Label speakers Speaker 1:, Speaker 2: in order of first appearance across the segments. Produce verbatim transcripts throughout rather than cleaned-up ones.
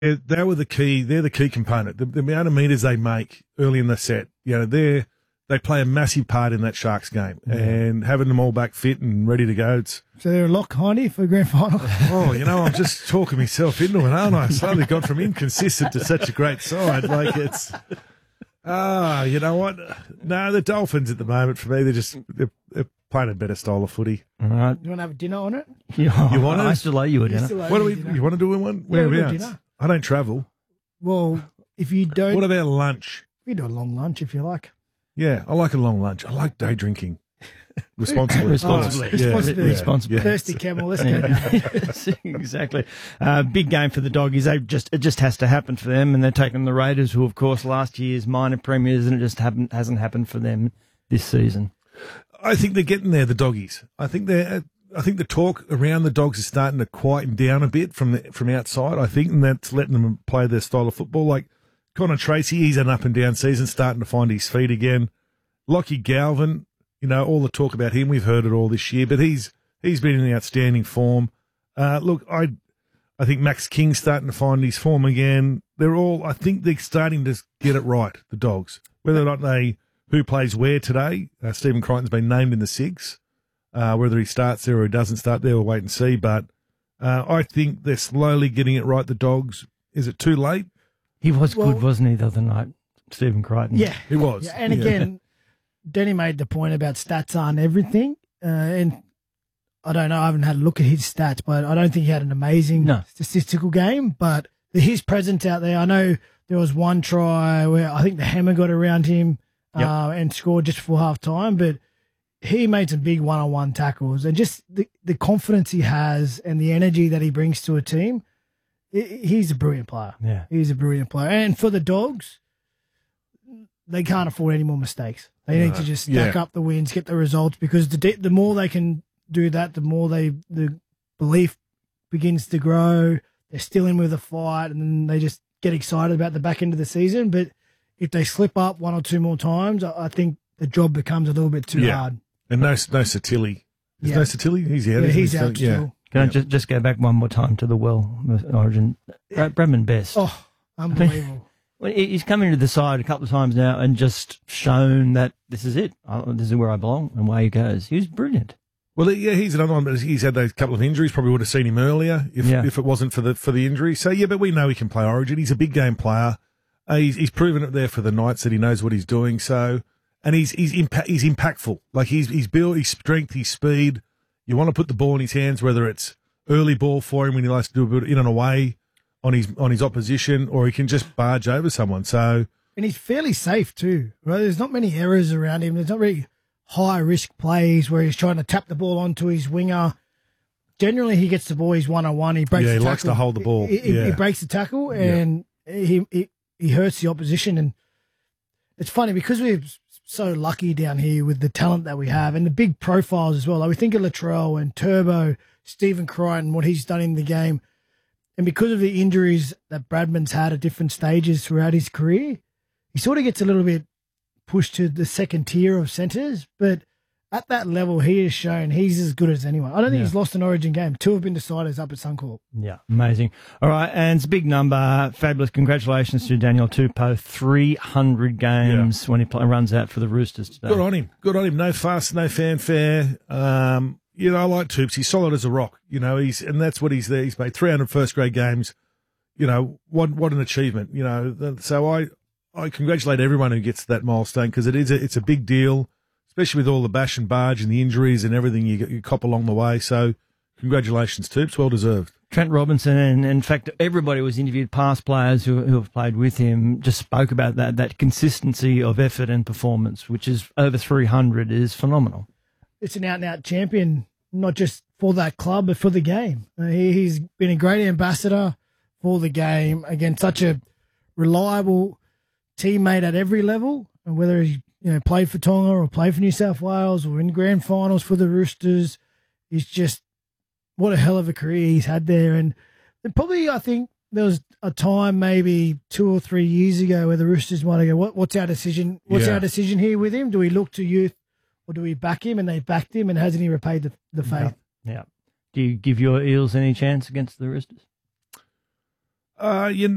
Speaker 1: They're, they were the key. They're the key component. The, the amount of meters they make early in the set, you know, they they play a massive part in that Sharks game. Yeah. And having them all back fit and ready to go, it's
Speaker 2: so they're a lock, Hindy, for grand final.
Speaker 1: Oh, you know, I'm just talking myself into it, aren't I? I suddenly got from inconsistent to such a great side. Like it's, ah, you know what? No, the Dolphins at the moment for me, they're just they're, they're playing a better style of footy.
Speaker 3: All right.
Speaker 2: You want to have a dinner on it?
Speaker 3: Yeah,
Speaker 1: you want to?
Speaker 3: I still owe you a dinner.
Speaker 1: What do we? Dinner. You want to do one?
Speaker 2: Yeah,
Speaker 1: Whereabouts? I don't travel.
Speaker 2: Well, if you don't,
Speaker 1: what about lunch?
Speaker 2: We do a long lunch if you like.
Speaker 1: Yeah, I like a long lunch. I like day drinking. Responsibly.
Speaker 3: Responsibly.
Speaker 2: Oh,
Speaker 3: yeah.
Speaker 2: Responsibly.
Speaker 3: Responsibly.
Speaker 2: Yeah. Thirsty camel, let's go.
Speaker 3: Exactly. Uh, big game for the Doggies. They just It just has to happen for them, and they're taking the Raiders, who, of course, last year's minor premiers, and it just haven't, hasn't happened for them this season.
Speaker 1: I think they're getting there, the Doggies. I think they're... I think the talk around the Dogs is starting to quieten down a bit from the, from outside, I think, and that's letting them play their style of football. Like Connor Tracy, he's an up-and-down season, starting to find his feet again. Lockie Galvin, you know, all the talk about him, we've heard it all this year, but he's he's been in outstanding form. Uh, look, I I think Max King's starting to find his form again. They're all, I think they're starting to get it right, the Dogs. Whether or not they, who plays where today, uh, Stephen Crichton's been named in the six. Uh, whether he starts there or he doesn't start there, we'll wait and see. But uh, I think they're slowly getting it right, the Dogs. Is it too late?
Speaker 3: He was
Speaker 2: well,
Speaker 3: good, wasn't he, the other night, Stephen Crichton?
Speaker 2: Yeah.
Speaker 1: He was.
Speaker 2: Yeah, and
Speaker 1: yeah.
Speaker 2: again, Denny made the point about stats aren't everything. Uh, and I don't know, I haven't had a look at his stats, but I don't think he had an amazing
Speaker 3: no.
Speaker 2: statistical game. But his presence out there, I know there was one try where I think the hammer got around him
Speaker 3: yep.
Speaker 2: uh, and scored just before half time, but he made some big one-on-one tackles, and just the, the confidence he has and the energy that he brings to a team, he's a brilliant player.
Speaker 3: Yeah.
Speaker 2: He's a brilliant player. And for the Dogs, they can't afford any more mistakes. They need to just stack
Speaker 1: yeah.
Speaker 2: up the wins, get the results, because the the more they can do that, the more they the belief begins to grow. They're still in with a fight, and then they just get excited about the back end of the season. But if they slip up one or two more times, I, I think the job becomes a little bit too
Speaker 1: yeah.
Speaker 2: hard.
Speaker 1: And no, no Satilli. Is
Speaker 2: Yeah.
Speaker 1: no Satilli? He's out.
Speaker 2: Yeah,
Speaker 1: isn't
Speaker 2: he's
Speaker 1: he?
Speaker 2: out
Speaker 1: So, yeah.
Speaker 2: still.
Speaker 3: Can I just, just go back one more time to the well origin? Brad, Bradman Best.
Speaker 2: Oh, unbelievable.
Speaker 3: Well, he's come into the side a couple of times now and just shown that this is it. Oh, this is where I belong, and away he goes. He was brilliant.
Speaker 1: Well, yeah, he's another one, but he's had those couple of injuries. Probably would have seen him earlier if
Speaker 3: Yeah.
Speaker 1: if it wasn't for the for the injury. So yeah, but we know he can play Origin. He's a big game player. Uh, he's he's proven it there for the Knights that he knows what he's doing. So, and he's he's impa- he's impactful. Like he's he's built his strength, his speed. You want to put the ball in his hands, whether it's early ball for him when he likes to do a bit in and away on his on his opposition, or he can just barge over someone. So,
Speaker 2: and he's fairly safe too, right? There's not many errors around him. There's not really high risk plays where he's trying to tap the ball onto his winger. Generally, he gets the ball. He's one on one. He breaks.
Speaker 1: Yeah, he
Speaker 2: the
Speaker 1: likes
Speaker 2: tackle.
Speaker 1: to hold the ball.
Speaker 2: He, he,
Speaker 1: yeah.
Speaker 2: he breaks the tackle and yeah. he, he he hurts the opposition. And it's funny because we're so lucky down here with the talent that we have and the big profiles as well. Like we think of Latrell and Turbo, Stephen Crichton, what he's done in the game. And because of the injuries that Bradman's had at different stages throughout his career, he sort of gets a little bit pushed to the second tier of centres. But at that level, he has shown he's as good as anyone. I don't think
Speaker 3: Yeah.
Speaker 2: he's lost an Origin game. Two have been decided up at Suncorp.
Speaker 3: Yeah, amazing. All right, and it's a big number. Fabulous. Congratulations to Daniel Tupou. three hundred games when he play, runs out for the Roosters today.
Speaker 1: Good on him. Good on him. No fuss, no fanfare. Um, you know, I like Toops. He's solid as a rock. You know, he's and that's what he's there. He's made three hundred first grade games. You know, what what an achievement. You know, so I I congratulate everyone who gets that milestone because it is a, it's a big deal, especially with all the bash and barge and the injuries and everything you you cop along the way. So, congratulations, Toops. Well deserved.
Speaker 3: Trent Robinson, and in fact, everybody was interviewed, past players who, who have played with him, just spoke about that, that consistency of effort and performance, which is over three hundred, is phenomenal.
Speaker 2: It's an out-and-out champion, not just for that club, but for the game. Uh, he, he's been a great ambassador for the game. Again, such a reliable teammate at every level, and whether he you know played for Tonga or played for New South Wales or in grand finals for the Roosters, he's just what a hell of a career he's had there. And probably, I think there was a time maybe two or three years ago where the Roosters might go, what, what's our decision? What's
Speaker 1: Yeah.
Speaker 2: our decision here with him? Do we look to youth or do we back him? And they backed him, and hasn't he repaid the, the faith?
Speaker 3: Yeah. yeah. Do you give your Eels any chance against the Roosters?
Speaker 1: Uh, you,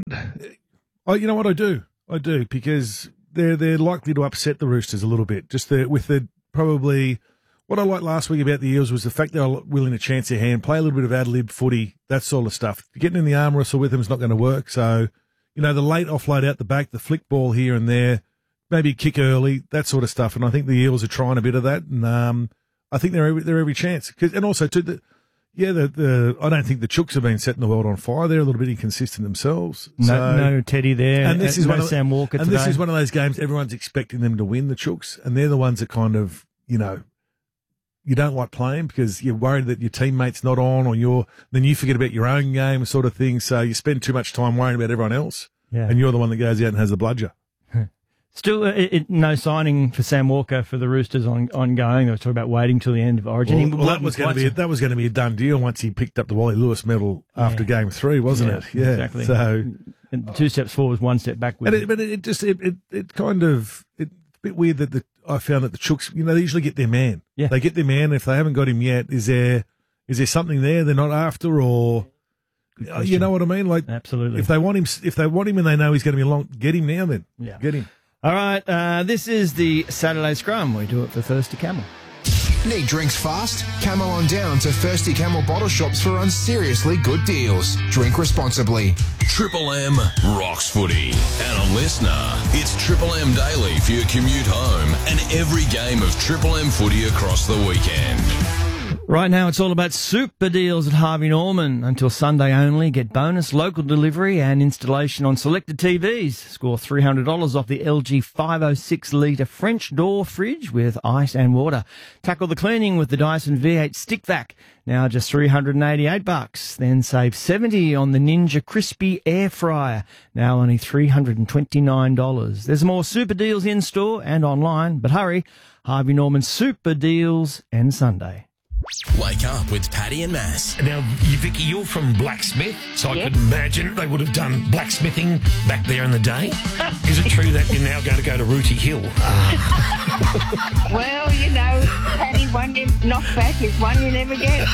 Speaker 1: oh, you know what I do? I do because they're they're likely to upset the Roosters a little bit. Just the, with the probably what I liked last week about the Eels was the fact they were willing to chance their hand, play a little bit of ad lib footy, that sort of stuff. Getting in the arm wrestle with them is not going to work. So, you know, the late offload out the back, the flick ball here and there, maybe kick early, that sort of stuff. And I think the Eels are trying a bit of that, and um, I think they're they're every chance. Cause, and also too, the yeah, the, the I don't think the Chooks have been setting the world on fire. They're a little bit inconsistent themselves.
Speaker 3: No,
Speaker 1: so,
Speaker 3: no Teddy there.
Speaker 1: And this is
Speaker 3: no
Speaker 1: one of,
Speaker 3: Sam Walker.
Speaker 1: And
Speaker 3: today.
Speaker 1: this is one of those games everyone's expecting them to win, the Chooks, and they're the ones that kind of, you know, you don't like playing because you're worried that your teammate's not on, or you're then you forget about your own game, sort of thing. So you spend too much time worrying about everyone else,
Speaker 3: Yeah.
Speaker 1: and you're the one that goes out and has the bludger.
Speaker 3: Still, uh, it, it, no signing for Sam Walker for the Roosters on, ongoing. They were talking about waiting till the end of Origin.
Speaker 1: Well,
Speaker 3: He
Speaker 1: well, that was going to be a, that was going to be a done deal once he picked up the Wally Lewis medal after
Speaker 3: Yeah.
Speaker 1: game three, wasn't
Speaker 3: Yeah,
Speaker 1: it? Yeah,
Speaker 3: exactly.
Speaker 1: So,
Speaker 3: And two steps forward, one step backward.
Speaker 1: and it, but it just it, it, it kind of it's a bit weird that the I found that the Chooks, you know, they usually get their man.
Speaker 3: Yeah.
Speaker 1: They get their man. If they haven't got him yet, is there is there something there they're not after, or uh, you know what I mean? Like,
Speaker 3: Absolutely.
Speaker 1: if they want him, if they want him and they know he's going to be long, get him now. Then
Speaker 3: Yeah.
Speaker 1: get him.
Speaker 3: All right, uh, this is the Saturday Scrum. We do it for Thirsty Camel.
Speaker 4: Need drinks fast? Camo on down to Thirsty Camel bottle shops for unseriously good deals. Drink responsibly.
Speaker 5: Triple M rocks footy. And a listener, it's Triple M Daily for your commute home and every game of Triple M footy across the weekend.
Speaker 3: Right now, it's all about super deals at Harvey Norman. Until Sunday only, get bonus local delivery and installation on selected T Vs. Score three hundred dollars off the L G five oh six litre French door fridge with ice and water. Tackle the cleaning with the Dyson V eight Stick Vac. Now just three hundred eighty-eight bucks. Then save seventy on the Ninja Crispy Air Fryer. Now only three hundred twenty-nine dollars. There's more super deals in store and online, but hurry. Harvey Norman super deals and Sunday.
Speaker 5: Wake up with Paddy and Mass.
Speaker 6: Now, you, Vicky, you're from Blacksmith, so I
Speaker 7: Yep.
Speaker 6: could imagine they would have done blacksmithing back there in the day. Is it true that you're now going to go to Rooty Hill?
Speaker 7: Well, you know, Paddy, one you knock back is one you never get.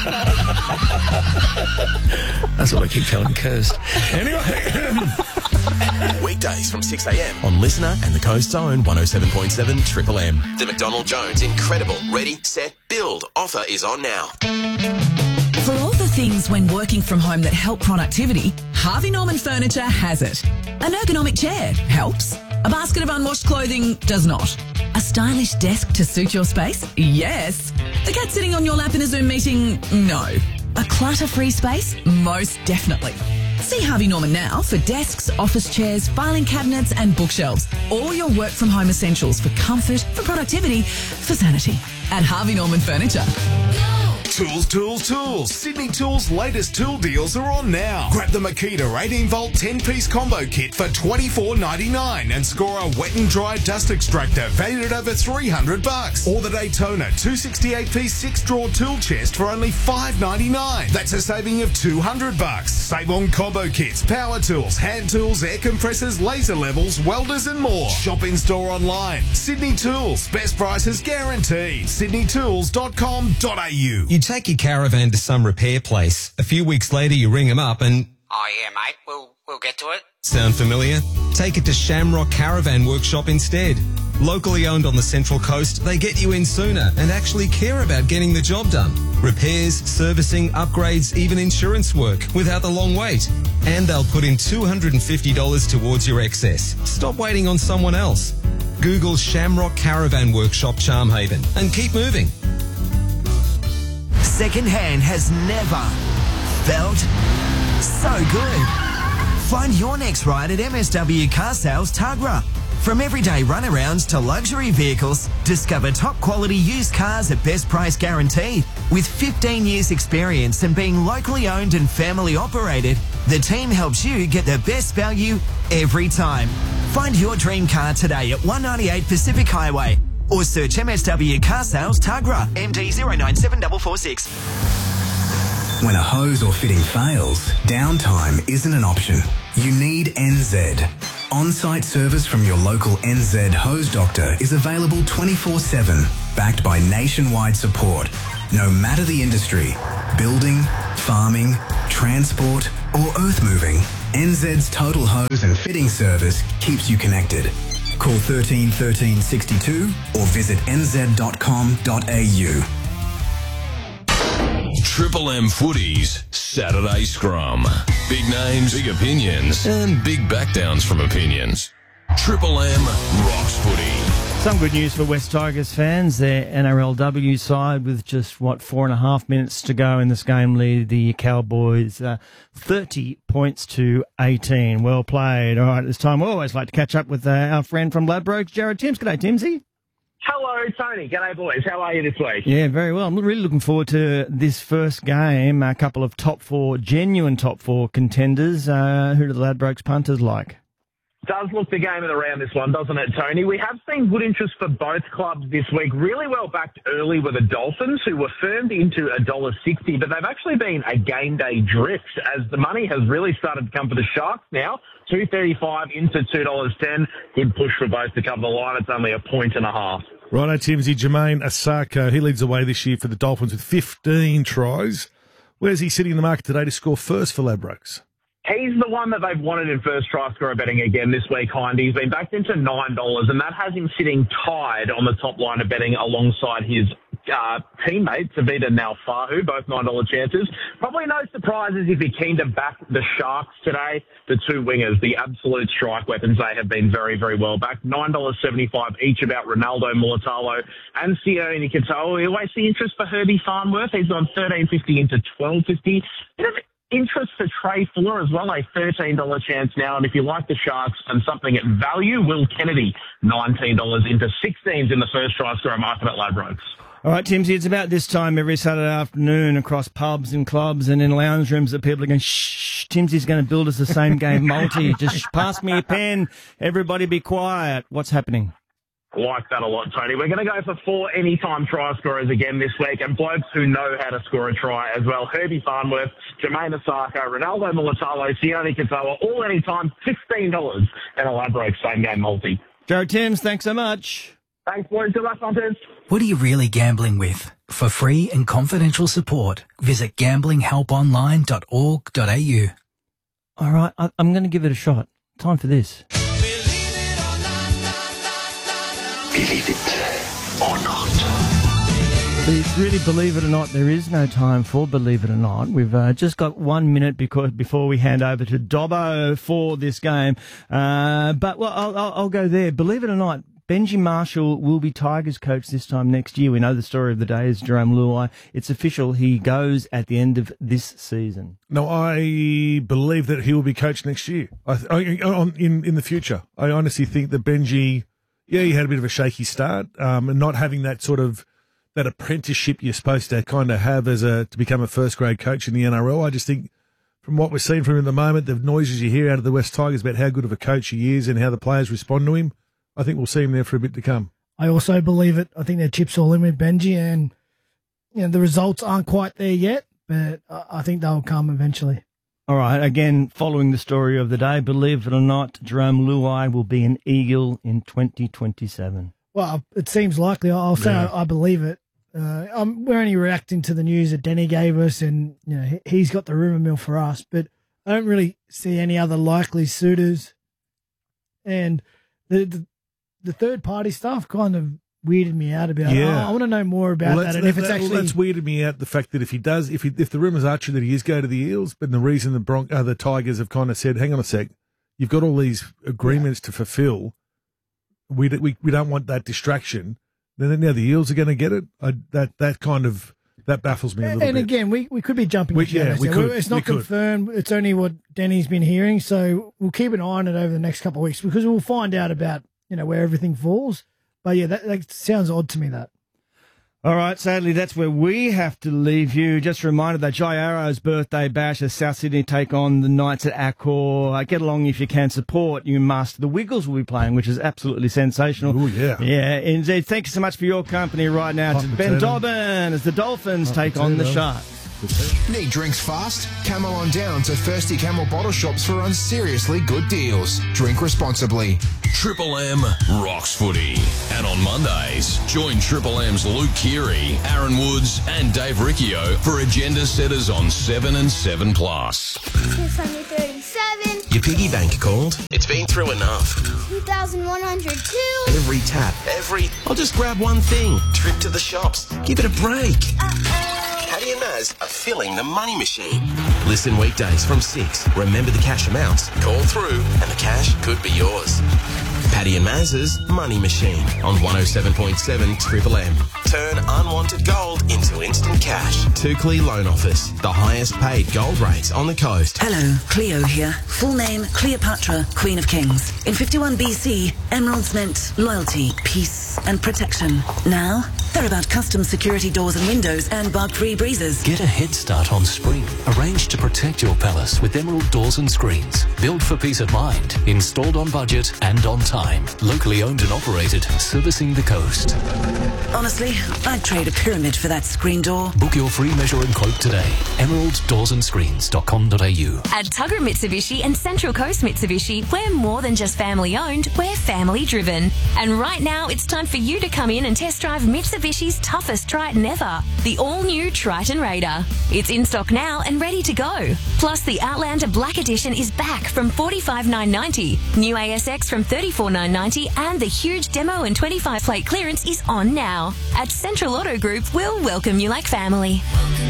Speaker 6: That's what I keep telling Kirst. Anyway,
Speaker 5: Weekdays from six a.m. on Listener and the Coast's Own one oh seven point seven Triple M. The McDonald Jones Incredible Ready, Set, Build offer is on now.
Speaker 8: For all the things when working from home that help productivity, Harvey Norman Furniture has it. An ergonomic chair helps. A basket of unwashed clothing does not. A stylish desk to suit your space? Yes. The cat sitting on your lap in a Zoom meeting? No. A clutter-free space? Most definitely. See Harvey Norman now for desks, office chairs, filing cabinets and bookshelves. All your work from home essentials for comfort, for productivity, for sanity. At Harvey Norman Furniture.
Speaker 9: Tools, tools, tools. Sydney Tools' latest tool deals are on now. Grab the Makita eighteen volt ten piece combo kit for twenty-four ninety-nine and score a wet and dry dust extractor valued at over three hundred bucks. Or the Daytona two sixty-eight piece six drawer tool chest for only five ninety-nine. That's a saving of two hundred bucks. Save on combo kits, power tools, hand tools, air compressors, laser levels, welders and more. Shop in store online. Sydney Tools. Best prices guaranteed. sydney tools dot com dot a u.
Speaker 10: You take your caravan to some repair place. A few weeks later, you ring them up and...
Speaker 11: Oh, yeah, mate. We'll, we'll get to it.
Speaker 10: Sound familiar? Take it to Shamrock Caravan Workshop instead. Locally owned on the Central Coast, they get you in sooner and actually care about getting the job done. Repairs, servicing, upgrades, even insurance work without the long wait. And they'll put in two hundred fifty dollars towards your excess. Stop waiting on someone else. Google Shamrock Caravan Workshop Charmhaven and keep moving.
Speaker 12: Second hand has never felt so good. Find your next ride at M S W Car Sales Tuggerah. From everyday runarounds to luxury vehicles, discover top quality used cars at best price guaranteed. With fifteen years experience and being locally owned and family operated, the team helps you get the best value every time. Find your dream car today at one ninety-eight Pacific Highway or search M S W Car Sales Tuggerah, M D zero nine seven four four six.
Speaker 13: When a hose or fitting fails, downtime isn't an option. You need N Z. On-site service from your local N Z hose doctor is available twenty-four seven, backed by nationwide support. No matter the industry, building, farming, transport, or earth moving, N Z's Total Hose and Fitting Service keeps you connected. Call thirteen thirteen sixty-two or visit n z dot com dot a u.
Speaker 5: Triple M Footy's Saturday Scrum. Big names, big opinions, and big backdowns from opinions. Triple M rocks footy.
Speaker 3: Some good news for West Tigers fans. Their N R L W side, with just, what, four and a half minutes to go in this game, lead the Cowboys uh, thirty points to eighteen. Well played. All right, this time we always like to catch up with uh, our friend from Ladbrokes, Jared Timms. G'day, Timsy.
Speaker 14: Hello, Tony. G'day, boys. How are you this week?
Speaker 3: Yeah, very well. I'm really looking forward to this first game. A couple of top four, genuine top four contenders. Uh, who do the Ladbrokes punters like?
Speaker 14: Does look the game of the round, this one, doesn't it, Tony? We have seen good interest for both clubs this week. Really well backed early with the Dolphins, who were firmed into one dollar sixty, but they've actually been a game day drift as the money has really started to come for the Sharks now. two thirty-five into two dollars ten. Good push for both to cover the line. It's only a point and a half.
Speaker 1: Righto, Timsy. Jermaine Asako, he leads the way this year for the Dolphins with fifteen tries. Where's he sitting in the market today to score first for Ladbrokes?
Speaker 14: He's the one that they've wanted in first try scorer betting again this week, Hindy. He's been backed into nine dollars, and that has him sitting tied on the top line of betting alongside his uh, teammate, Tavita Naufahu, both nine dollar chances. Probably no surprises if you're keen to back the Sharks today. The two wingers, the absolute strike weapons, they have been very, very well backed. nine dollars seventy-five each about Ronaldo Mulatalo and Sione Katoa. We always see interest for Herbie Farnworth. He's gone thirteen fifty into twelve fifty. Interest for Trey Fuller as well, a thirteen dollars chance now. And if you like the Sharks and something at value, Will Kennedy, nineteen dollars into sixteens in the first try scorer market at Ladbrokes.
Speaker 3: All right, Timsy, it's about this time every Saturday afternoon across pubs and clubs and in lounge rooms that people are going, shh, Timsy's going to build us the same game multi. Just pass me a pen. Everybody be quiet. What's happening?
Speaker 14: Like that a lot, Tony. We're going to go for four anytime try scorers again this week, and blokes who know how to score a try as well. Herbie Farnworth, Jermaine Asako, Ronaldo Mulatalo, Sione Katoa, all anytime, fifteen dollars and a Ladbrokes same game multi.
Speaker 3: Jared Timms, thanks so much.
Speaker 14: Thanks, boys. Good luck, hunters.
Speaker 15: What are you really gambling with? For free and confidential support, visit gambling help online dot org dot a u.
Speaker 3: All right, I, I'm going to give it a shot. Time for this.
Speaker 16: Believe it or not.
Speaker 3: It's really, believe it or not, there is no time for believe it or not. We've uh, just got one minute because before we hand over to Dobbo for this game. Uh, but, well, I'll, I'll, I'll go there. Believe it or not, Benji Marshall will be Tigers coach this time next year. We know the story of the day is Jerome Luai. It's official. He goes at the end of this season.
Speaker 1: No, I believe that he will be coach next year. I, I, in, in the future. I honestly think that Benji... Yeah, he had a bit of a shaky start, um, and not having that sort of that apprenticeship you're supposed to kind of have as a to become a first grade coach in the N R L. I just think from what we're seeing from him at the moment, the noises you hear out of the West Tigers about how good of a coach he is and how the players respond to him, I think we'll see him there for a bit to come.
Speaker 2: I also believe it. I think their chips all in with Benji, and you know the results aren't quite there yet, but I think they'll come eventually.
Speaker 3: All right, again, following the story of the day, believe it or not, Jerome Luai will be an Eagle in twenty twenty-seven.
Speaker 2: Well, it seems likely. I'll say
Speaker 3: Yeah.
Speaker 2: I, I believe it. Uh, I'm, we're only reacting to the news that Denny gave us, and you know he, he's got the rumour mill for us, but I don't really see any other likely suitors. And the the, the third party stuff kind of weirded me out about.
Speaker 1: Yeah.
Speaker 2: Oh, I want to know more about
Speaker 1: Well,
Speaker 2: that,
Speaker 1: that's-
Speaker 2: and if it's
Speaker 1: that-
Speaker 2: actually
Speaker 1: well, that's weirded me out. The fact that if he does, if he, if the rumours are true that he is go to the Eels, but the reason the Bron- uh, the Tigers have kind of said, "Hang on a sec, you've got all these agreements to fulfil. We d- we we don't want that distraction." Then now the Eels are going to get it. I, that that kind of that baffles me a little
Speaker 2: And
Speaker 1: bit.
Speaker 2: again, we, we could be jumping.
Speaker 1: We-
Speaker 2: the shadows
Speaker 1: yeah, we
Speaker 2: there.
Speaker 1: could,
Speaker 2: It's not
Speaker 1: we could.
Speaker 2: confirmed. It's only what Denny's been hearing. So we'll keep an eye on it over the next couple of weeks because we'll find out about you know where everything falls. But yeah, that, that sounds odd to me. That.
Speaker 3: All right, sadly, that's where we have to leave you. Just a reminder that Jai Arrow's birthday bash as South Sydney take on the Knights at Accor. Uh, get along if you can. Support. You must. The Wiggles will be playing, which is absolutely sensational.
Speaker 1: Oh, yeah.
Speaker 3: Yeah, indeed. Thank you so much for your company right now.
Speaker 1: Hot
Speaker 3: To Ben
Speaker 1: potato.
Speaker 3: Dobbin as the Dolphins
Speaker 1: Hot
Speaker 3: take on the
Speaker 1: potato.
Speaker 3: Sharks.
Speaker 4: Need drinks fast? Camel on down to Thirsty Camel bottle shops for unseriously good deals. Drink responsibly.
Speaker 5: Triple M rocks footy. And on Mondays, join Triple M's Luke Keary, Aaron Woods and Dave Riccio for agenda setters on seven and seven plus.
Speaker 17: two hundred thirty-seven.
Speaker 18: Your piggy bank called? It's been through enough.
Speaker 17: two thousand one hundred two.
Speaker 18: Every tap, every... I'll just grab one thing. Trip to the shops. Give it a break.
Speaker 17: Uh-oh.
Speaker 18: Paddy and Maz are filling the money machine. Listen weekdays from six. Remember the cash amounts. Call through and the cash could be yours. Paddy and Maz's Money Machine on one oh seven point seven Triple M. Turn unwanted gold into instant cash. Tukley Loan Office, the highest paid gold rates on the coast.
Speaker 19: Hello, Cleo here. Full name, Cleopatra, Queen of Kings. In fifty-one B C, emeralds meant loyalty, peace and protection. Now, they're about custom security doors and windows and bug-free breezes.
Speaker 20: Get a head start on spring. Arrange to protect your palace with Emerald Doors and Screens. Built for peace of mind. Installed on budget and on time. Locally owned and operated. Servicing the coast.
Speaker 19: Honestly, I'd trade a pyramid for that screen door.
Speaker 20: Book your free measure and quote today. emerald doors and screens dot com dot a u.
Speaker 21: At Tuggerah Mitsubishi and Central Coast Mitsubishi, we're more than just family owned, we're family driven. And right now, it's time for you to come in and test drive Mitsubishi's toughest Triton ever, the all-new Triton Raider. It's in stock now and ready to go. Plus, the Outlander Black Edition is back from forty-five thousand nine hundred ninety dollars. New A S X from thirty-four thousand nine hundred ninety dollars, and the huge demo and twenty-five plate clearance is on now. At Central Auto Group, we'll welcome you like family.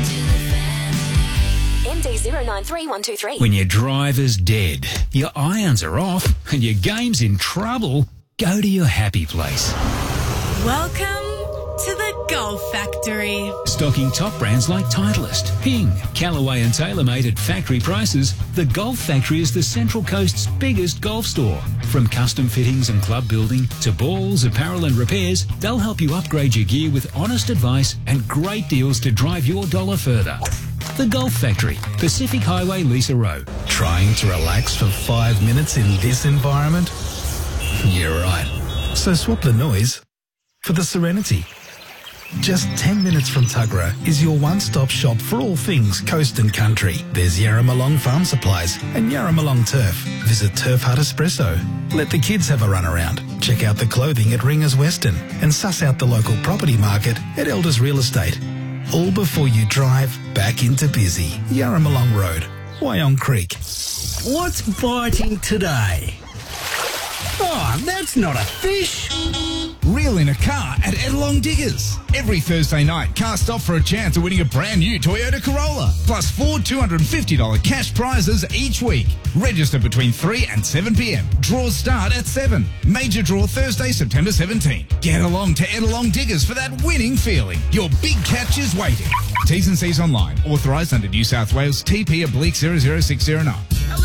Speaker 21: M D zero nine three one two three.
Speaker 22: When your driver's dead, your irons are off, and your game's in trouble, go to your happy place.
Speaker 23: Welcome to the Golf Factory.
Speaker 22: Stocking top brands like Titleist, Ping, Callaway and TaylorMade at factory prices, the Golf Factory is the Central Coast's biggest golf store. From custom fittings and club building to balls, apparel and repairs, they'll help you upgrade your gear with honest advice and great deals to drive your dollar further. The Golf Factory, Pacific Highway, Lisa Row.
Speaker 15: Trying to relax for five minutes in this environment? You're right. So swap the noise for the serenity. Just ten minutes from Tuggerah is your one-stop shop for all things coast and country. There's Yarramalong Farm Supplies and Yarramalong Turf. Visit Turf Hut Espresso. Let the kids have a run around. Check out the clothing at Ringers Western and suss out the local property market at Elders Real Estate. All before you drive back into busy Yarramalong Road, Wyong Creek.
Speaker 24: What's biting today? Oh, that's not a fish.
Speaker 25: Reel in a car at Edelong Diggers. Every Thursday night, cast off for a chance of winning a brand new Toyota Corolla. Plus four two hundred fifty dollars cash prizes each week. Register between three and seven p.m. Draws start at seven. Major draw Thursday, September seventeenth. Get along to Edelong Diggers for that winning feeling. Your big catch is waiting. T's and C's online. Authorised under New South Wales T P oblique zero zero six zero nine.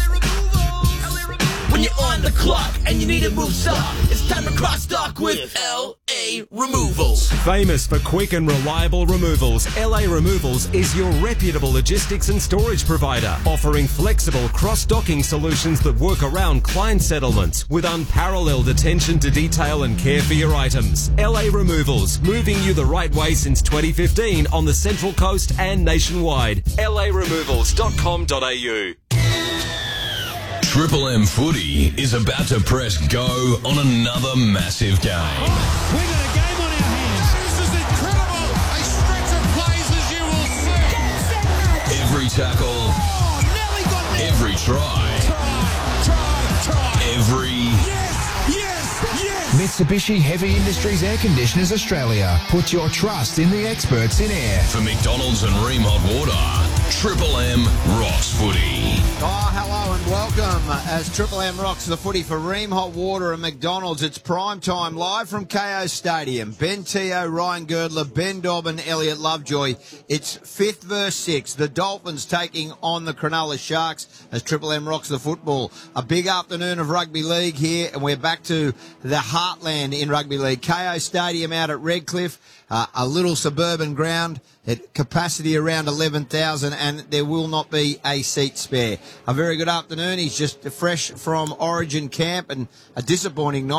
Speaker 26: When you're on the clock and you need to move stock, it's time to cross stock with L A Removals.
Speaker 27: Famous for quick and reliable removals, L A Removals is your reputable logistics and storage provider, offering flexible cross-docking solutions that work around client settlements with unparalleled attention to detail and care for your items. L A Removals, moving you the right way since twenty fifteen on the Central Coast and nationwide. L A removals dot com dot a u.
Speaker 5: Triple M Footy is about to press go on another massive game.
Speaker 28: We've got a game on our hands. This is incredible. A stretch of plays as you will see.
Speaker 5: Every tackle.
Speaker 28: Oh, Nelly got there.
Speaker 5: Every try.
Speaker 28: Try, try, try.
Speaker 5: Every...
Speaker 28: Yes, yes, yes.
Speaker 4: Mitsubishi Heavy Industries Air Conditioners Australia. Put your trust in the experts in air.
Speaker 5: For McDonald's and Ream Hot Water, Triple M rocks footy.
Speaker 29: Oh, hello and welcome as Triple M rocks the footy for Ream Hot Water and McDonald's. It's prime time live from K O Stadium. Ben Teo, Ryan Girdler, Ben Dobbin, Elliot Lovejoy. It's fifth versus sixth. The Dolphins taking on the Cronulla Sharks as Triple M rocks the football. A big afternoon of rugby league here, and we're back to the heartland in rugby league. K O Stadium out at Redcliffe, uh, a little suburban ground. At capacity around eleven thousand, and there will not be a seat spare. A very good afternoon. He's just fresh from Origin camp and a disappointing night.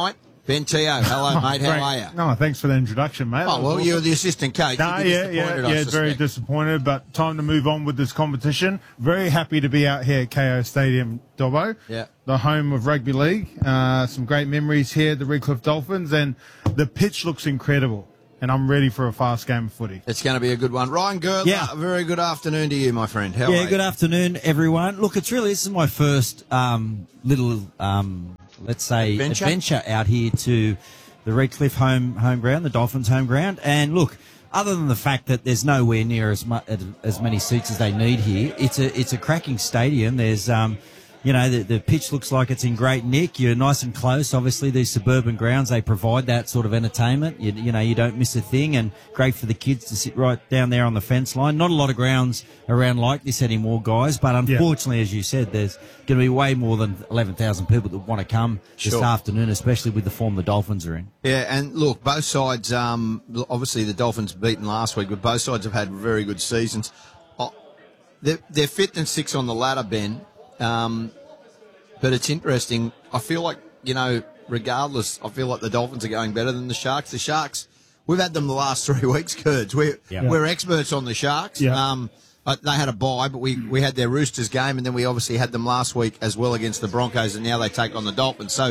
Speaker 29: Ben Teo, hello, mate. How
Speaker 6: Great.
Speaker 29: are you?
Speaker 6: No, thanks for the introduction, mate.
Speaker 29: Oh, well, you're the assistant coach.
Speaker 6: No,
Speaker 29: You'd be
Speaker 6: yeah, yeah,
Speaker 29: disappointed, I
Speaker 6: yeah, very
Speaker 29: suspect.
Speaker 6: disappointed, but time to move on with this competition. Very happy to be out here at K O Stadium, Dobbo.
Speaker 29: Yeah.
Speaker 6: The home of rugby league. Uh, some great memories here at the Redcliffe Dolphins, and the pitch looks incredible. And I'm ready for a fast game of footy.
Speaker 29: It's going to be a good one. Ryan Girdler,
Speaker 7: Yeah.
Speaker 29: a very good afternoon to you, my friend. How
Speaker 7: yeah,
Speaker 29: are you?
Speaker 7: good afternoon, everyone. Look, it's really, this is my first um, little, um, let's say,
Speaker 29: Adventure?
Speaker 7: adventure? out here to the Redcliffe home home ground, the Dolphins home ground. And look, other than the fact that there's nowhere near as mu- as many seats as they need here, it's a it's a cracking stadium. There's um, you know, the, the pitch looks like it's in great nick. You're nice and close. Obviously, these suburban grounds, they provide that sort of entertainment. You, you know, you don't miss a thing, and great for the kids to sit right down there on the fence line. Not a lot of grounds around like this anymore, guys, but unfortunately, as you said, there's going to be way more than eleven thousand people that want to come this
Speaker 29: Sure.
Speaker 7: afternoon, especially with the form the Dolphins are in.
Speaker 29: Yeah, and look, both sides, um, obviously the Dolphins beaten last week, but both sides have had very good seasons. Oh, they're, they're fifth and sixth on the ladder, Ben. Um, but it's interesting. I feel like, you know, regardless, I feel like the Dolphins are going better than the Sharks. The Sharks, we've had them the last three weeks, Kurds. We're,
Speaker 7: Yeah.
Speaker 29: we're experts on the Sharks.
Speaker 6: Yeah.
Speaker 29: Um, but they had a bye, but we, we had their Roosters game, and then we obviously had them last week as well against the Broncos, and now they take on the Dolphins. So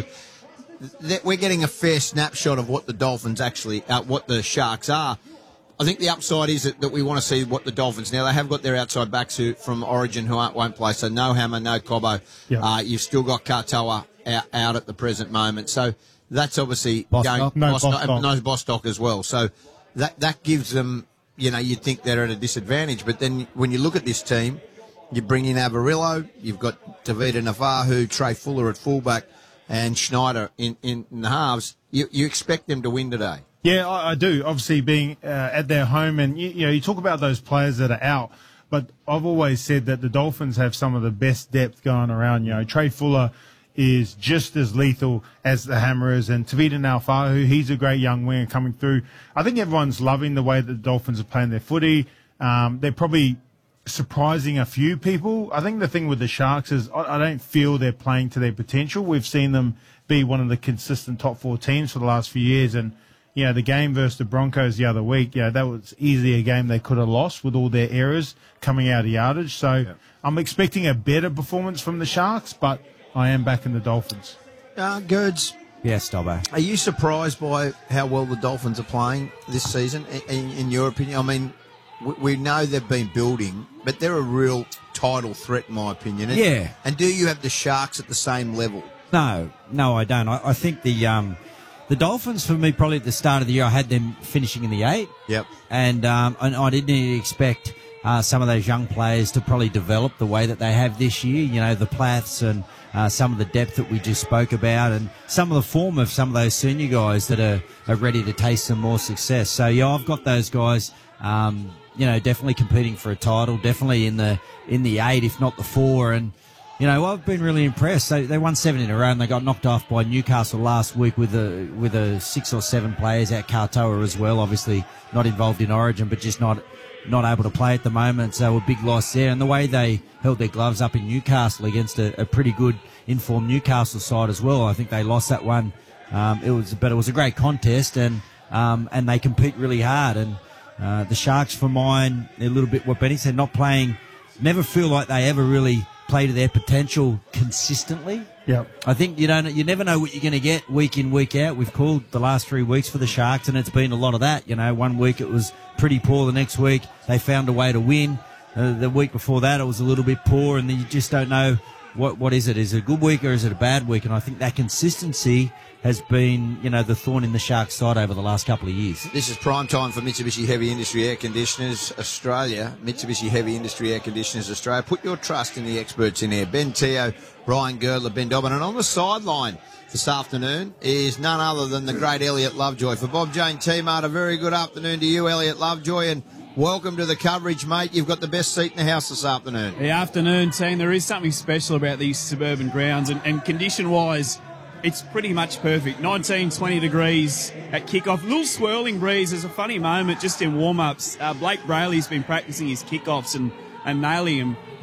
Speaker 29: that we're getting a fair snapshot of what the Dolphins actually, uh, what the Sharks are. I think the upside is that, that we want to see what the Dolphins, now they have got their outside backs who, from Origin who aren't, won't play, so no Hammer, no Cobbo.
Speaker 6: Yeah.
Speaker 29: Uh, you've still got Katoa out, out at the present moment. So that's obviously
Speaker 7: Bostock?
Speaker 29: going,
Speaker 6: No
Speaker 29: Bostock,
Speaker 6: Bostock.
Speaker 29: no Bostock as well. So that, that gives them, you know, you'd think they're at a disadvantage, but then when you look at this team, you bring in Avarillo, you've got Tavita Navahu, Trey Fuller at fullback, and Schneider in, in, in the halves. You, you expect them to win today.
Speaker 6: Yeah, I, I do. Obviously, being uh, at their home, and you, you know, you talk about those players that are out, but I've always said that the Dolphins have some of the best depth going around. You know, Trey Fuller is just as lethal as the Hammerers, and Tavita Nalfahu, he's a great young winger coming through. I think everyone's loving the way that the Dolphins are playing their footy. Um, they're probably surprising a few people. I think the thing with the Sharks is I, I don't feel they're playing to their potential. We've seen them be one of the consistent top four teams for the last few years, and you know, the game versus the Broncos the other week, yeah, that was easily a game they could have lost with all their errors coming out of yardage. So yeah. I'm expecting a better performance from the Sharks, but I am back in the Dolphins.
Speaker 29: Uh, Gerds,
Speaker 7: Yes, Dobbo.
Speaker 29: are you surprised by how well the Dolphins are playing this season, in, in, in your opinion? I mean, we, we know they've been building, but they're a real title threat, in my opinion. And,
Speaker 7: Yeah.
Speaker 29: And do you have the Sharks at the same level?
Speaker 7: No, no, I don't. I, I think the um, the Dolphins, for me, probably at the start of the year, I had them finishing in the eight.
Speaker 29: Yep.
Speaker 7: And, um, and I didn't expect uh, some of those young players to probably develop the way that they have this year. You know, the Plaths and uh, some of the depth that we just spoke about, and some of the form of some of those senior guys that are, are ready to taste some more success. So, yeah, I've got those guys, um, you know, definitely competing for a title, definitely in the in the eight, if not the four. And, you know, I've been really impressed. They, they won seven in a row, and they got knocked off by Newcastle last week with a with a six or seven players out Katoa as well. Obviously not involved in Origin, but just not not able to play at the moment. So a big loss there. And the way they held their gloves up in Newcastle against a, a pretty good informed Newcastle side as well. I think they lost that one. Um, it was, but it was a great contest, and um, and they compete really hard. And uh, the Sharks, for mine, they're a little bit what Benny said, not playing. Never feel like they ever really play to their potential consistently.
Speaker 6: Yeah.
Speaker 7: I think you don't, you never know what you're going to get week in, week out. We've called the last three weeks for the Sharks, and it's been a lot of that. You know, one week it was pretty poor. The next week they found a way to win. Uh, the week before that it was a little bit poor, and then you just don't know what what is it? Is it a good week or is it a bad week? And I think that consistency has been, you know, the thorn in the Sharks' side over the last couple of years.
Speaker 29: This is prime time for Mitsubishi Heavy Industry Air Conditioners Australia. Mitsubishi Heavy Industry Air Conditioners Australia. Put your trust in the experts in here. Ben Teo, Ryan Girdler, Ben Dobbin. And on the sideline this afternoon is none other than the great Elliot Lovejoy. For Bob Jane T-Mart, a very good afternoon to you, Elliot Lovejoy, and welcome to the coverage, mate. You've got the best seat in the house this afternoon.
Speaker 8: Good afternoon, team. There is something special about these suburban grounds, and, and condition-wise, it's pretty much perfect. nineteen, twenty degrees at kickoff. A little swirling breeze. There's a funny moment just in warm-ups. Uh, Blake Brayley's been practicing his kickoffs and, and nailing them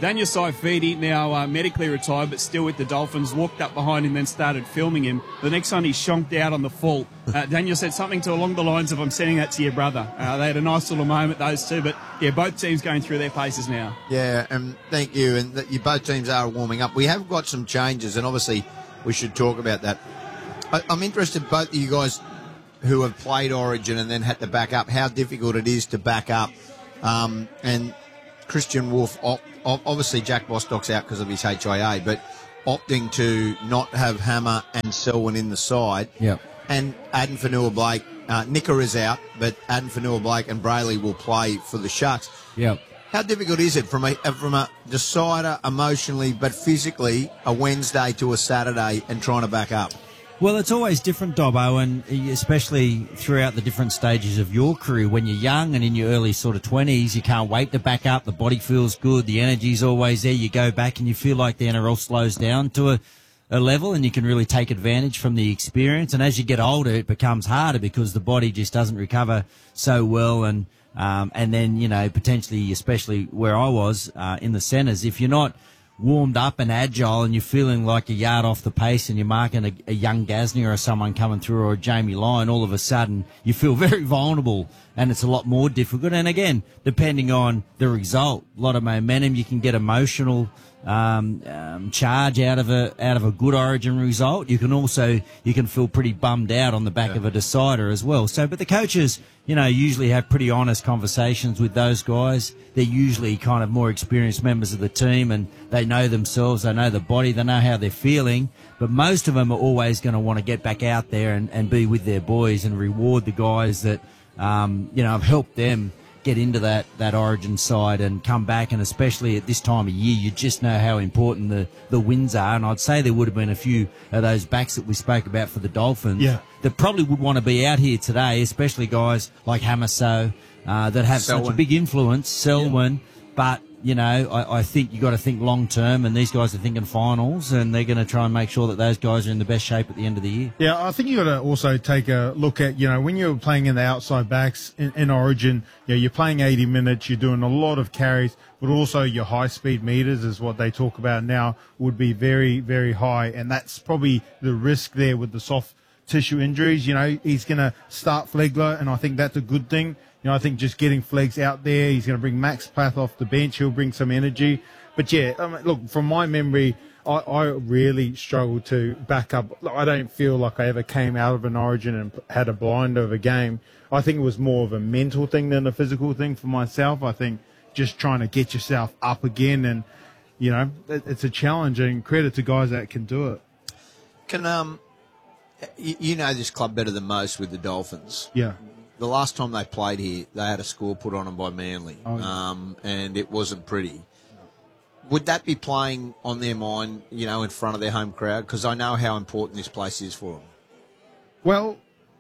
Speaker 8: Daniel Saifidi, now uh, medically retired but still with the Dolphins, walked up behind him, then started filming him. The next one, he shonked out on the full. Uh, Daniel said something to along the lines of, "I'm sending that to your brother." Uh, they had a nice little moment, those two. But, yeah, both teams going through their paces now.
Speaker 29: Yeah, and thank you. And that you, both teams are warming up. We have got some changes, and obviously we should talk about that. I, I'm interested, both of you guys who have played Origin and then had to back up, how difficult it is to back up. Um, and Christian Wolf, obviously Jack Bostock's out because of his H I A, but opting to not have Hammer and Selwyn in the side.
Speaker 7: Yep.
Speaker 29: And Aden Fanua-Blake, uh, Nicker is out, but Aden Fanua-Blake and Brayley will play for the Sharks.
Speaker 7: Yep.
Speaker 29: How difficult is it from a from a decider emotionally, but physically, a Wednesday to a Saturday and trying to back up?
Speaker 7: Well, it's always different, Dobbo, and especially throughout the different stages of your career. When you're young and in your early sort of twenties, you can't wait to back up. The body feels good. The energy's always there. You go back and you feel like the N R L slows down to a, a level and you can really take advantage from the experience. And as you get older, it becomes harder because the body just doesn't recover so well. And um, and then, you know, potentially, especially where I was uh, in the centres, if you're not warmed up and agile and you're feeling like a yard off the pace and you're marking a, a young Gasnier or someone coming through or a Jamie Lyon, all of a sudden you feel very vulnerable and it's a lot more difficult. And again, depending on the result, a lot of momentum, you can get emotional um, um, charge out of a out of a good Origin result. You can also you can feel pretty bummed out on the back yeah. of a decider as well. So, but the coaches, you know, usually have pretty honest conversations with those guys. They're usually kind of more experienced members of the team and they know themselves, they know the body, they know how they're feeling. But most of them are always going to want to get back out there and, and be with their boys and reward the guys that, um, you know, have helped them get into that, that Origin side and come back. And especially at this time of year, you just know how important the, the wins are. And I'd say there would have been a few of those backs that we spoke about for the Dolphins
Speaker 6: yeah.
Speaker 7: that probably would want to be out here today, especially guys like Hamaso, uh, that have
Speaker 29: Selwyn.
Speaker 7: such a big influence, Selwyn. Yeah. But, you know, I, I think you've got to think long term, and these guys are thinking finals, and they're going to try and make sure that those guys are in the best shape at the end of the year.
Speaker 6: Yeah, I think you got to also take a look at, you know, when you're playing in the outside backs in, in Origin, you know, you're playing eighty minutes, you're doing a lot of carries, but also your high speed meters is what they talk about now would be very, very high, and that's probably the risk there with the soft tissue injuries. You know, he's going to start Flegler, and I think that's a good thing. You know, I think just getting Flegs out there, he's going to bring Max Plath off the bench. He'll bring some energy. But, yeah, I mean, look, from my memory, I, I really struggled to back up. I don't feel like I ever came out of an Origin and had a blinder of a game. I think it was more of a mental thing than a physical thing for myself. I think just trying to get yourself up again and, you know, it, it's a challenge, and credit to guys that can do it.
Speaker 29: Can, um, you, you know this club better than most with the Dolphins.
Speaker 6: Yeah.
Speaker 29: The last time they played here, they had a score put on them by Manly,
Speaker 6: oh, yeah.
Speaker 29: um, and it wasn't pretty. Would that be playing on their mind, you know, in front of their home crowd? Because I know how important this place is for them.
Speaker 6: Well,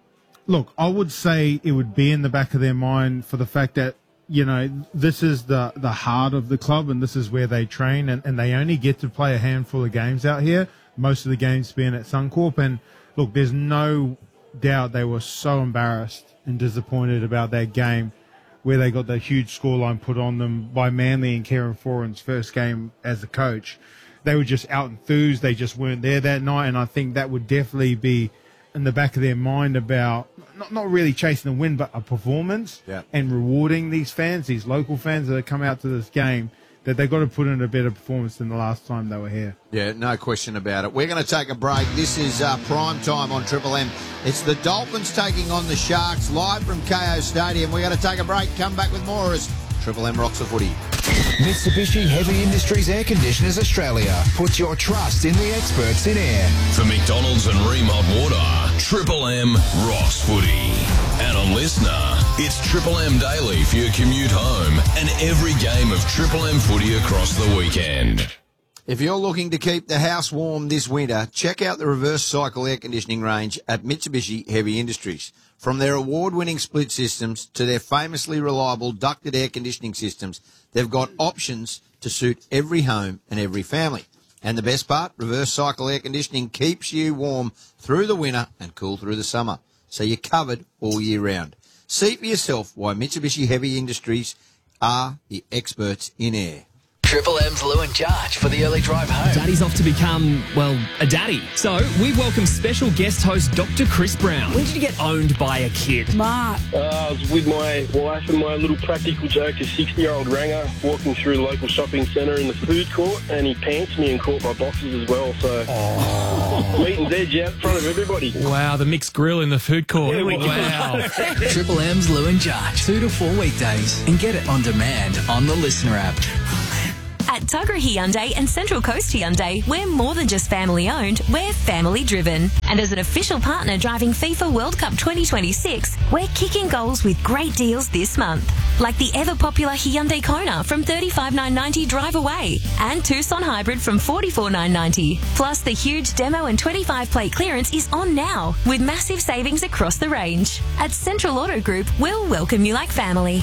Speaker 6: look, I would say it would be in the back of their mind for the fact that, you know, this is the, the heart of the club and this is where they train, and, and they only get to play a handful of games out here, most of the games being at Suncorp. And, look, there's no doubt they were so embarrassed and disappointed about that game where they got that huge scoreline put on them by Manly in Kieran Foran's first game as a coach. They were just out enthused. They just weren't there that night, and I think that would definitely be in the back of their mind about not, not really chasing a win, but a performance
Speaker 29: yeah.
Speaker 6: and rewarding these fans, these local fans that have come out to this game, that they've got to put in a better performance than the last time they were here.
Speaker 29: Yeah, no question about it. We're going to take a break. This is uh, prime time on Triple M. It's the Dolphins taking on the Sharks live from K O Stadium. We're going to take a break, come back with more as Triple M rocks the footy.
Speaker 4: Mitsubishi Heavy Industries Air Conditioners Australia. Put your trust in the experts in air.
Speaker 5: For McDonald's and Ream Hot Water, Triple M rocks footy. And on Listener, it's Triple M Daily for your commute home and every game of Triple M footy across the weekend.
Speaker 29: If you're looking to keep the house warm this winter, check out the reverse cycle air conditioning range at Mitsubishi Heavy Industries. From their award-winning split systems to their famously reliable ducted air conditioning systems, they've got options to suit every home and every family. And the best part, reverse cycle air conditioning keeps you warm through the winter and cool through the summer, so you're covered all year round. See for yourself why Mitsubishi Heavy Industries are the experts in air.
Speaker 1: Triple M's Lou and Jarge for the early drive home.
Speaker 2: Daddy's off to become, well, a daddy. So we welcome special guest host Doctor Chris Brown. When did you get owned by a kid?
Speaker 9: Mark. Uh, I was with my wife and my little practical joke, a sixty-year-old ranger, walking through the local shopping centre in the food court, and he pants me and caught my boxes as well. So, oh. Meeting's edge out in front of everybody.
Speaker 2: Wow, the mixed grill in the food court.
Speaker 9: Yeah,
Speaker 2: wow.
Speaker 1: Triple M's Lou and Jarge, two to four weekdays, and get it on demand on the Listener app.
Speaker 21: At Tuggerah Hyundai and Central Coast Hyundai, we're more than just family owned, we're family driven. And as an official partner driving FIFA World Cup twenty twenty-six, we're kicking goals with great deals this month. Like the ever popular Hyundai Kona from thirty-five thousand nine hundred ninety drive away and Tucson Hybrid from forty-four thousand nine hundred ninety. Plus the huge demo and twenty-five plate clearance is on now with massive savings across the range. At Central Auto Group, we'll welcome you like family.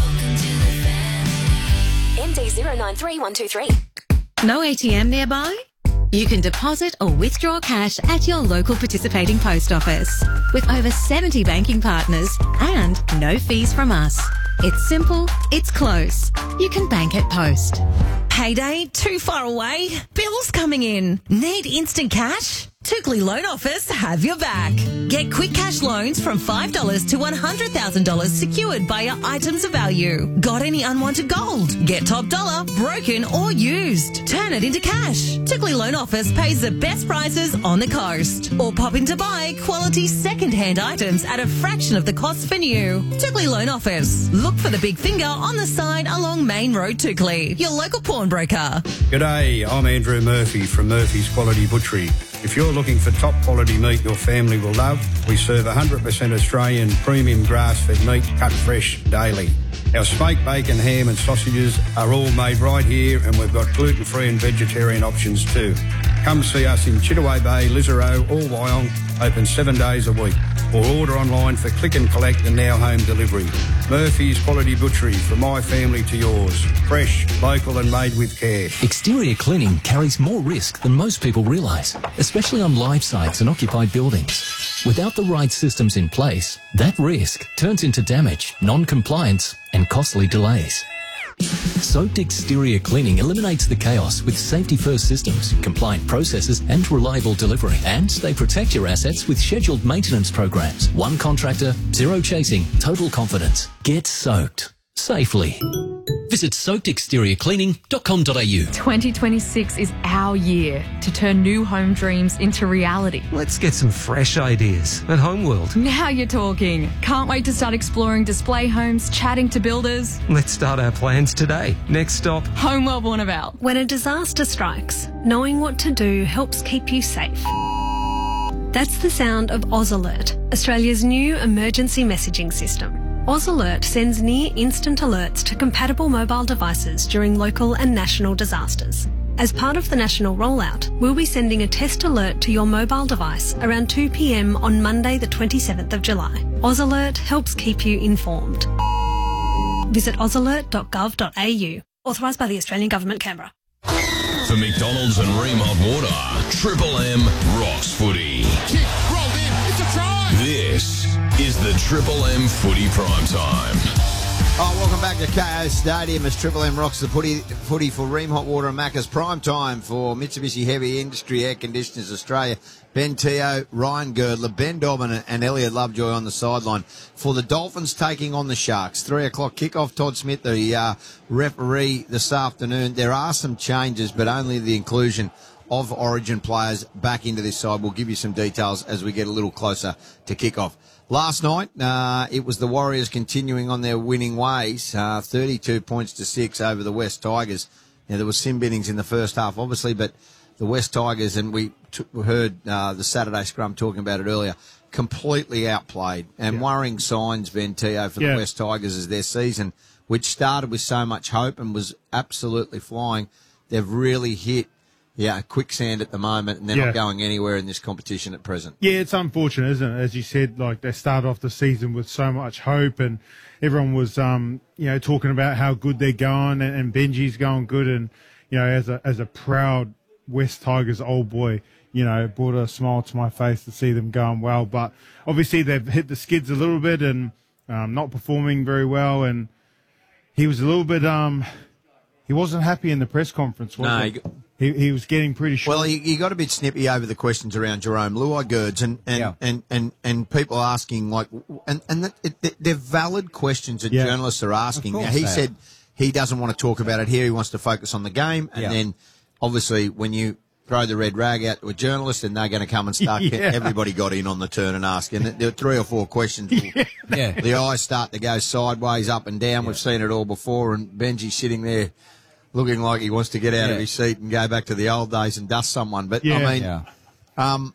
Speaker 21: M D zero nine three one two three.
Speaker 10: No A T M nearby? You can deposit or withdraw cash at your local participating post office with over seventy banking partners and no fees from us. It's simple, it's close. You can bank at Post.
Speaker 11: Payday too far away? Bills coming in? Need instant cash? Tookley Loan Office have your back. Get quick cash loans from five dollars to one hundred thousand dollars secured by your items of value. Got any unwanted gold? Get top dollar, broken or used. Turn it into cash. Tookley Loan Office pays the best prices on the coast. Or pop in to buy quality second-hand items at a fraction of the cost for new. Tookley Loan Office. Look for the big finger on the side along Main Road, Tookley. Your local pawnbroker.
Speaker 12: G'day, I'm Andrew Murphy from Murphy's Quality Butchery. If you're looking for top quality meat your family will love, we serve one hundred percent Australian premium grass-fed meat cut fresh daily. Our smoked bacon, ham and sausages are all made right here, and we've got gluten-free and vegetarian options too. Come see us in Chittaway Bay, Lisarow or Wyong, open seven days a week. Or order online for click and collect and now home delivery. Murphy's Quality Butchery, from my family to yours. Fresh, local and made with care.
Speaker 20: Exterior cleaning carries more risk than most people realise, especially on live sites and occupied buildings. Without the right systems in place, that risk turns into damage, non-compliance and costly delays. Soaked exterior cleaning eliminates the chaos with safety-first systems, compliant processes and reliable delivery. And they protect your assets with scheduled maintenance programs. One contractor, zero chasing, total confidence. Get soaked safely. Visit soaked exterior cleaning dot com dot a u.
Speaker 13: twenty twenty-six is our year to turn new home dreams into reality.
Speaker 14: Let's get some fresh ideas at Homeworld.
Speaker 13: Now you're talking. Can't wait to start exploring display homes, chatting to builders.
Speaker 14: Let's start our plans today. Next stop,
Speaker 13: Homeworld Warrnambool.
Speaker 16: When a disaster strikes, knowing what to do helps keep you safe. That's the sound of Oz Alert, Australia's new emergency messaging system. Oz Alert sends near-instant alerts to compatible mobile devices during local and national disasters. As part of the national rollout, we'll be sending a test alert to your mobile device around two p m on Monday the twenty-seventh of July. Oz Alert helps keep you informed. Visit oz alert dot gov dot a u. Authorised by the Australian Government, Canberra.
Speaker 5: For McDonald's and Ream Hot Water, Triple M rocks footy.
Speaker 28: Kick, rolled in, it's a try!
Speaker 5: This is the Triple M Footy Prime Time.
Speaker 29: Oh, welcome back to K O Stadium as Triple M rocks the footy, footy for Ream Hot Water and Macca's Prime Time for Mitsubishi Heavy Industry Air Conditioners Australia. Ben Teo, Ryan Girdler, Ben Dobbin and Elliot Lovejoy on the sideline for the Dolphins taking on the Sharks. Three o'clock kickoff. Todd Smith, the uh, referee this afternoon. There are some changes, but only the inclusion of Origin players back into this side. We'll give you some details as we get a little closer to kickoff. Last night, uh, it was the Warriors continuing on their winning ways, uh, thirty-two points to six over the West Tigers. Now, there was sin binnings in the first half, obviously, but the West Tigers, and we t- heard uh, the Saturday scrum talking about it earlier, completely outplayed. And yeah. worrying signs, Ben Teo, for yeah. the West Tigers as their season, which started with so much hope and was absolutely flying, they've really hit Yeah, quicksand at the moment, and they're
Speaker 6: yeah.
Speaker 29: not going anywhere in this competition at present.
Speaker 6: Yeah, it's unfortunate, isn't it? As you said, like they started off the season with so much hope, and everyone was, um, you know, talking about how good they're going, and, and Benji's going good, and you know, as a as a proud West Tigers old boy, you know, it brought a smile to my face to see them going well. But obviously, they've hit the skids a little bit and um, not performing very well, and he was a little bit um. he wasn't happy in the press conference, was
Speaker 29: No,
Speaker 6: he?
Speaker 29: he-
Speaker 6: He, he was getting pretty short.
Speaker 29: Well, he, he got a bit snippy over the questions around Jerome Luai, Gerds, and and,
Speaker 6: Yeah.
Speaker 29: and, and, and people asking, like, and, and that, it, they're valid questions that
Speaker 6: Yeah.
Speaker 29: journalists are asking.
Speaker 6: Of
Speaker 29: Now,
Speaker 6: course
Speaker 29: he
Speaker 6: they are.
Speaker 29: said he doesn't want to talk about it here. He wants to focus on the game. And
Speaker 6: Yeah.
Speaker 29: then, obviously, when you throw the red rag out to a journalist and they're going to come and start,
Speaker 6: Yeah.
Speaker 29: everybody got in on the turn and ask. And there were three or four questions.
Speaker 7: Yeah.
Speaker 29: The eyes start to go sideways, up and down. We've seen it all before. And Benji's sitting there looking like he wants to get out
Speaker 7: Yeah.
Speaker 29: of his seat and go back to the old days and dust someone. But,
Speaker 6: Yeah.
Speaker 29: I mean,
Speaker 7: Yeah.
Speaker 29: um,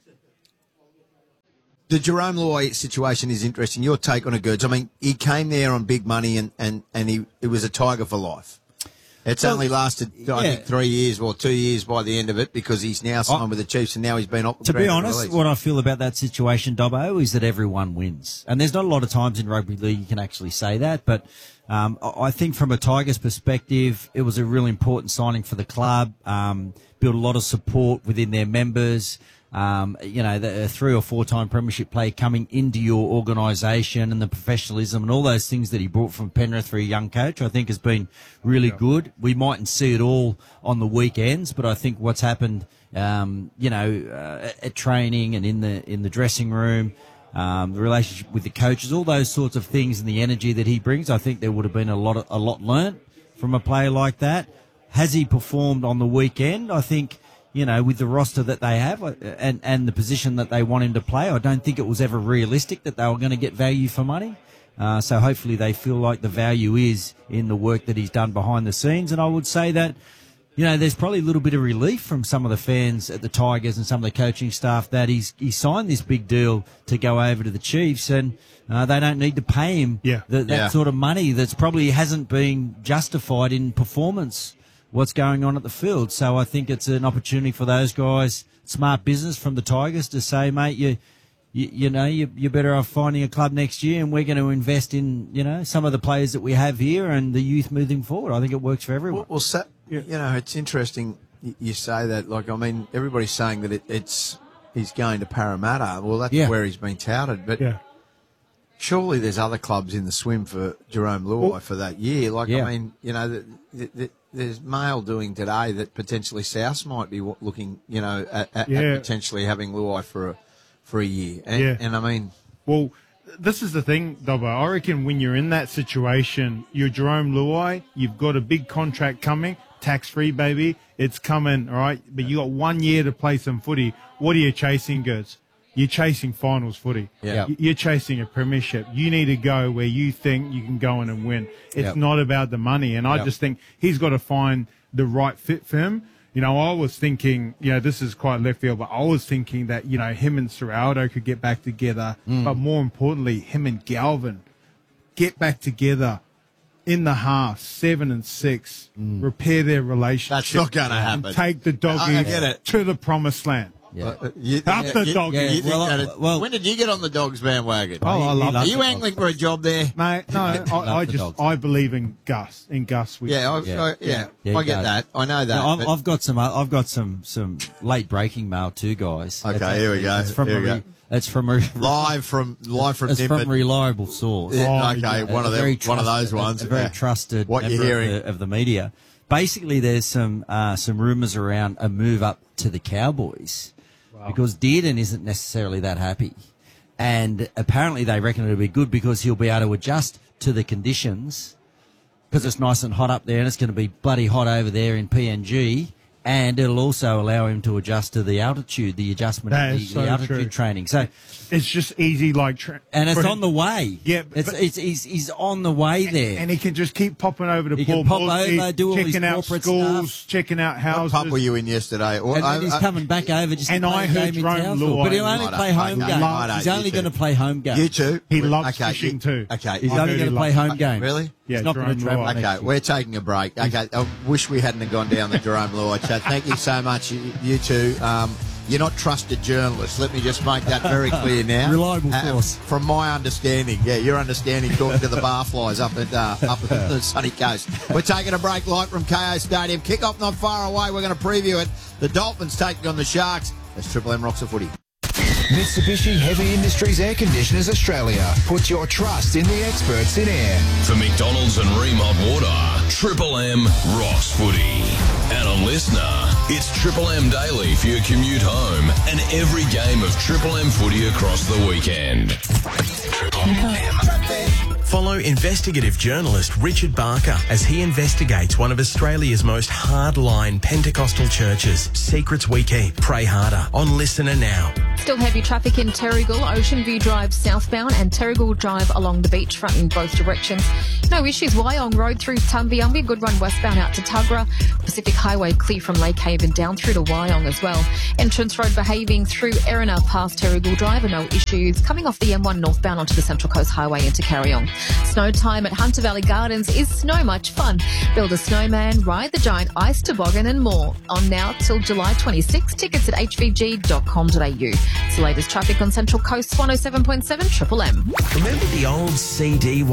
Speaker 29: the Jerome Luai situation is interesting. Your take on it, Gerds. I mean, he came there on big money and, and, and he it was a tiger for life. It's
Speaker 7: Well,
Speaker 29: only lasted, I
Speaker 7: yeah.
Speaker 29: think, three years, well, two years by the end of it because he's now signed with the Chiefs and now he's been up.
Speaker 7: To be honest, what I feel about that situation, Dobbo, is that everyone wins. And there's not a lot of times in rugby league you can actually say that, but um, I I think from a Tigers perspective, it was a really important signing for the club, um, built a lot of support within their members. Um, you know, the, a three or four time premiership player coming into your organisation and the professionalism and all those things that he brought from Penrith for a young coach, I think has been really good. We mightn't see it all on the weekends, but I think what's happened, um, you know, uh, at training and in the in the dressing room, um, the relationship with the coaches, all those sorts of things and the energy that he brings, I think there would have been a lot of, a lot learnt from a player like that. Has he performed on the weekend? I think, you know, with the roster that they have and, and the position that they want him to play, I don't think it was ever realistic that they were going to get value for money. Uh, so hopefully they feel like the value is in the work that he's done behind the scenes. And I would say that, you know, there's probably a little bit of relief from some of the fans at the Tigers and some of the coaching staff that he's he signed this big deal to go over to the Chiefs, and uh, they don't need to pay him
Speaker 6: Yeah.
Speaker 7: the, that
Speaker 29: Yeah.
Speaker 7: sort of money that's probably hasn't been justified in performance, what's going on at the field. So I think it's an opportunity for those guys, smart business from the Tigers, to say, mate, you you, you know, you, you're better off finding a club next year, and we're going to invest in, you know, some of the players that we have here and the youth moving forward. I think it works for everyone.
Speaker 29: Well, well so, you know, it's interesting y- you say that. Like, I mean, everybody's saying that it, it's he's going to Parramatta. Well, that's
Speaker 7: Yeah.
Speaker 29: where he's been touted. But
Speaker 6: yeah.
Speaker 29: surely there's other clubs in the swim for Jerome Luai
Speaker 6: Well,
Speaker 29: for that year. Like,
Speaker 7: yeah.
Speaker 29: I mean, you know, the, the, the, there's mail doing today that potentially South might be wa- looking, you know, at, at,
Speaker 6: Yeah.
Speaker 29: at potentially having Luai for a for a year. And,
Speaker 6: Yeah.
Speaker 29: and I mean,
Speaker 6: Well, this is the thing, Dobbo. I reckon when you're in that situation, you're Jerome Luai, you've got a big contract coming, tax-free, baby. It's coming, all right? But you got one year to play some footy. What are you chasing, Gertz? You're chasing finals footy.
Speaker 29: Yeah.
Speaker 6: Y- You're chasing a premiership. You need to go where you think you can go in and win. It's
Speaker 7: Yep.
Speaker 6: not about the money. And I
Speaker 7: Yep.
Speaker 6: just think he's got to find the right fit for him. You know, I was thinking, you know, this is quite left field, but I was thinking that, you know, him and Serraldo could get back together.
Speaker 7: Mm.
Speaker 6: But more importantly, him and Galvin get back together in the half, seven and six, repair their relationship.
Speaker 29: That's not gonna
Speaker 6: and
Speaker 29: happen.
Speaker 6: take the
Speaker 29: I- I
Speaker 6: doggies
Speaker 29: get it.
Speaker 6: to the promised land.
Speaker 7: Yeah.
Speaker 29: Uh, you,
Speaker 6: Up the
Speaker 29: you-
Speaker 6: doggies.
Speaker 29: you think
Speaker 7: Well,
Speaker 29: that
Speaker 7: I-
Speaker 29: it-
Speaker 7: well-
Speaker 29: when did you get on the dogs bandwagon?
Speaker 6: Oh, I love
Speaker 29: Are
Speaker 6: it.
Speaker 29: you angling for a job there?
Speaker 6: Mate, no, I, I
Speaker 7: the
Speaker 6: just,
Speaker 7: dogs.
Speaker 6: I believe in Gus, in Gus. With
Speaker 29: Yeah, I,
Speaker 7: Yeah.
Speaker 29: I, yeah,
Speaker 7: Yeah,
Speaker 29: I get
Speaker 7: go.
Speaker 29: that. I know that.
Speaker 7: No, I've,
Speaker 29: but-
Speaker 7: I've got some. I've got some some late breaking mail too, guys.
Speaker 29: Okay,
Speaker 7: It's
Speaker 29: here we go.
Speaker 7: It's from
Speaker 29: Here
Speaker 7: a
Speaker 29: we
Speaker 7: re-
Speaker 29: go.
Speaker 7: It's from a
Speaker 29: live from live from
Speaker 7: It's from
Speaker 29: Nimbin.
Speaker 7: a reliable source.
Speaker 29: Yeah,
Speaker 6: Oh,
Speaker 29: okay,
Speaker 6: yeah.
Speaker 29: one of
Speaker 7: A
Speaker 29: them,
Speaker 7: very
Speaker 29: one of those
Speaker 7: trusted-
Speaker 29: ones.
Speaker 7: A, a very
Speaker 29: Yeah.
Speaker 7: trusted
Speaker 29: What you're
Speaker 7: member
Speaker 29: hearing.
Speaker 7: Of, the, of the media. Basically, there's some uh, some rumours around a move up to the Cowboys because Dearden isn't necessarily that happy, and apparently they reckon it'll be good because he'll be able to adjust to the conditions because it's nice and hot up there, and it's going to be bloody hot over there in P N G. And it'll also allow him to adjust to the altitude, the adjustment
Speaker 6: That
Speaker 7: of the,
Speaker 6: is so
Speaker 7: the altitude
Speaker 6: true.
Speaker 7: training. So,
Speaker 6: It's just easy, like, tra-
Speaker 7: and it's
Speaker 6: for
Speaker 7: on
Speaker 6: him-
Speaker 7: the way.
Speaker 6: Yeah,
Speaker 7: it's,
Speaker 6: but-
Speaker 7: it's he's, he's on the way there.
Speaker 6: and he can just keep popping over to
Speaker 7: He
Speaker 6: Paul
Speaker 7: can pop
Speaker 6: Ballsy,
Speaker 7: over, do all his
Speaker 6: checking out
Speaker 7: corporate
Speaker 6: schools,
Speaker 7: stuff.
Speaker 6: checking out
Speaker 29: What
Speaker 6: houses.
Speaker 29: pub were you in yesterday? Or,
Speaker 7: And
Speaker 29: I-
Speaker 7: then he's
Speaker 29: I-
Speaker 7: coming back over just
Speaker 6: And
Speaker 7: to play
Speaker 6: I
Speaker 7: a
Speaker 6: heard
Speaker 7: game in
Speaker 6: Jerome
Speaker 7: Townsville.
Speaker 6: Luai-
Speaker 7: But he'll only
Speaker 29: Righto,
Speaker 7: play home
Speaker 29: okay,
Speaker 7: games.
Speaker 29: righto,
Speaker 7: He's
Speaker 29: you
Speaker 7: only
Speaker 29: two.
Speaker 7: going to play home games.
Speaker 29: You two.
Speaker 6: He loves
Speaker 29: okay,
Speaker 6: fishing
Speaker 29: you-
Speaker 6: too.
Speaker 29: Okay.
Speaker 7: He's
Speaker 6: I
Speaker 7: only
Speaker 6: heard
Speaker 7: going
Speaker 6: he
Speaker 7: to play
Speaker 6: loves-
Speaker 7: home games.
Speaker 29: Really?
Speaker 6: Yeah,
Speaker 7: He's not going
Speaker 6: Jerome
Speaker 7: to travel
Speaker 6: Luai.
Speaker 7: next
Speaker 29: Okay,
Speaker 7: year.
Speaker 29: we're taking a break. Okay, I wish we hadn't have gone down the Jerome Luai chat. Thank you so much, you, you two. Um, you're not trusted journalists. Let me just make that very clear now.
Speaker 7: Reliable
Speaker 29: Uh,
Speaker 7: source.
Speaker 29: From my understanding, yeah, your understanding talking to the barflies up at uh, up at the sunny coast. We're taking a break live from K O Stadium. Kick-off not far away. We're going to preview it. The Dolphins taking on the Sharks as Triple M rocks the footy.
Speaker 4: Mitsubishi Heavy Industries Air Conditioners Australia. Put your trust in the experts in air.
Speaker 5: For McDonald's and Ream Hot Water, Triple M rocks footy. And on Listener, it's Triple M Daily for your commute home and every game of Triple M footy across the weekend. Triple M.
Speaker 3: Follow investigative journalist Richard Barker as he investigates one of Australia's most hardline Pentecostal churches. Secrets we keep. Pray harder. On Listener now.
Speaker 13: Still heavy traffic in Terrigal, Ocean View Drive southbound and Terrigal Drive along the beachfront in both directions. No issues. Wyong Road through Tumbiumbi, good run westbound out to Tuggerah. Pacific Highway clear from Lake Haven down through to Wyong as well. Entrance Road behaving through Erina past Terrigal Drive and no issues. Coming off the M one northbound onto the Central Coast Highway into Carryong. Snow time at Hunter Valley Gardens is so much fun. Build a snowman, ride the giant ice toboggan and more. On now till July twenty-sixth. Tickets at h v g dot com dot a u. It's the latest traffic on Central Coast one oh seven point seven Triple M.
Speaker 3: Remember the old C D